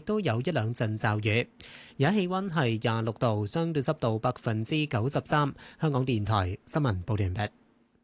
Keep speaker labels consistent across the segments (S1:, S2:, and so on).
S1: 都有一兩陣驟雨。而家氣溫係26度，相對濕度93%。香港電台新聞報道完畢。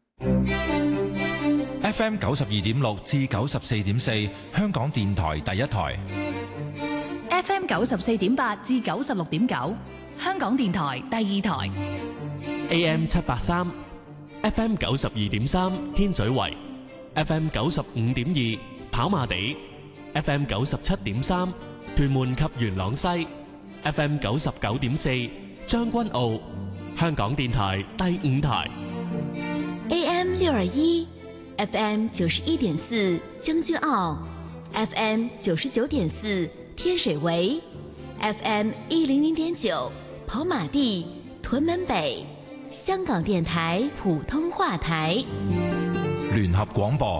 S2: FM 92.6至94.4，香港電台第一台。
S3: FM 94.8至96.9，香港電台第二台。
S4: AM 783 FM 92.3天水圍 FM 95.2跑馬地 FM 97.3屯門及元朗西 FM 99.4將軍澳，香港電台第五台。
S3: AM 621 FM 91.4將軍澳 FM 99.4天水圍 FM 100.9跑馬地屯門北，香港電台普通話台。
S2: 聯合廣播。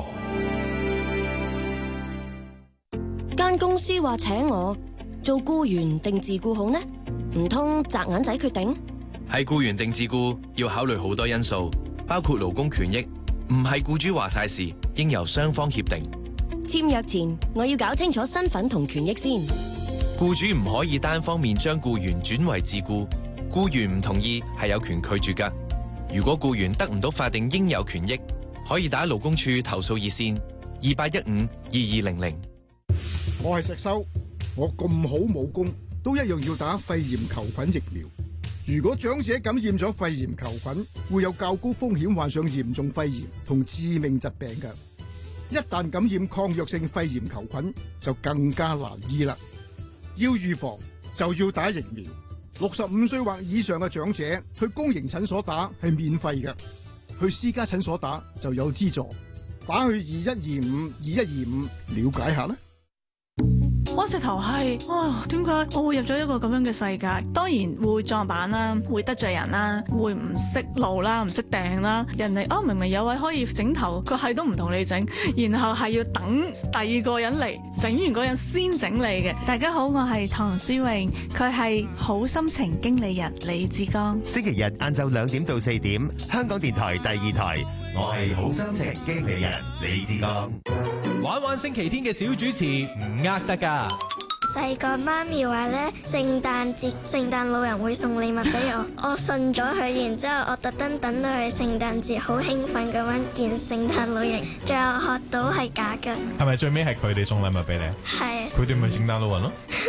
S5: 間公司話請我做僱員定自僱好呢？唔通擲銀仔決定？
S6: 係僱員定自僱要考慮好多因素，包括勞工權益，唔係僱主話晒事，應由雙方協定。
S5: 簽約前我要搞清楚身份同權益先。
S6: 僱主唔可以單方面將僱員轉為自僱，僱員唔同意係有權拒絕㗎。如果僱員得唔到法定應有權益，可以打勞工處投訴熱線28152200。
S7: 我係石修，我咁好武功，都一樣要打肺炎球菌疫苗。如果長者感染咗肺炎球菌，會有較高風險患上嚴重肺炎同致命疾病㗎。一旦感染抗藥性肺炎球菌，就更加難醫啦。要預防就要打疫苗。65歲或以上嘅長者去公營診所打係免費嘅，去私家診所打就有資助。打去21252125了解下啦。
S8: 我直頭係，點解我會入咗一個咁樣嘅世界？當然會撞板啦，會得罪人啦，會唔識路啦，唔識掟啦。人哋明明有位可以整頭，佢係都唔同你整，然後係要等第二個人嚟整完嗰人先整你嘅。大家好，我係唐詩詠，佢係好心情經理人李志剛。
S9: 星期日晏晝2點到4點，香港電台第二台，我係好心情經理人李志剛。
S10: 玩玩星期天嘅小主持唔呃得㗎。
S11: 細個媽咪話咧，聖誕節聖誕老人會送禮物俾我，我信咗佢，然之後我特登等到佢聖誕節，好興奮咁樣見聖誕老人，最後學到係假嘅。
S12: 係咪最尾係佢哋送禮物俾你？
S11: 係。
S12: 佢哋咪聖誕老人咯。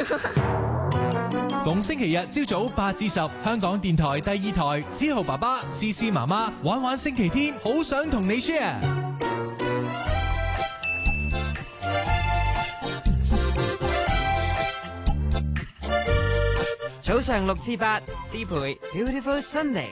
S10: 逢星期日朝早8至10，香港電台第二台，之後爸爸、思思媽媽玩玩星期天，好想同你 share。
S13: 早上6至8，思培 Beautiful Sunday。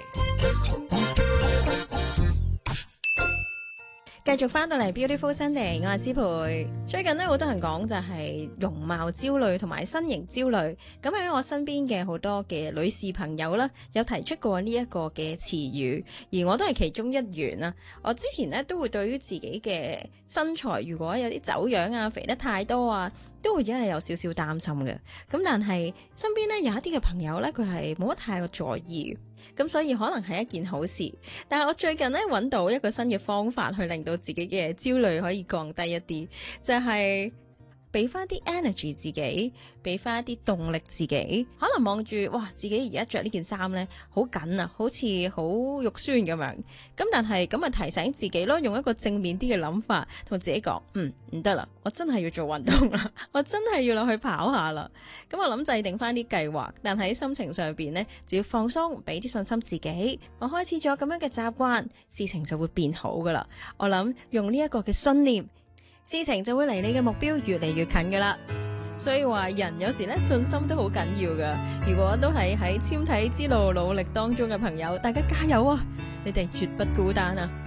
S5: 繼續翻到嚟 Beautiful Sunday， 我係思培。最近呢，好多人講就係容貌焦慮同埋身形焦慮。咁喺我身邊嘅好多嘅女士朋友啦，有提出過呢一個嘅詞語，而我都係其中一員啦。我之前呢，都會對於自己嘅身材，如果有啲走樣啊、肥得太多啊，都會真係有少少擔心嘅。咁但係身邊呢，有一啲嘅朋友呢，佢係冇乜太過在意。咁所以可能係一件好事，但係我最近咧揾到一個新嘅方法去令到自己嘅焦慮可以降低一啲，就係俾翻啲 energy 自己，俾翻一啲動力自己。可能望住哇，自己而家着呢件衫呢，好緊啊，好似好肉酸咁樣。咁但係咁咪提醒自己咯，用一個正面啲嘅諗法，同自己講，唔得啦，我真係要做運動啦，我真係要落去跑下啦。咁我諗制定翻啲計劃，但喺心情上邊呢，就要放鬆，俾啲信心自己。我開始咗咁樣嘅習慣，事情就會變好噶啦。我諗用呢一個嘅信念，事情就會離你嘅目標越嚟越近噶啦。所以話人有時咧，信心都好緊要噶。如果都係喺纖體之路努力當中嘅朋友，大家加油啊！你哋絕不孤單啊！